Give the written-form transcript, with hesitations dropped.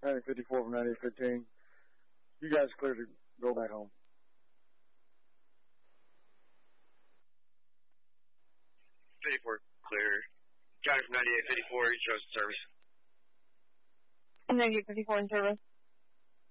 9054 from 9815. You guys are clear to go back home. 54 clear. County from 9854, East Coast service. 9854 in service.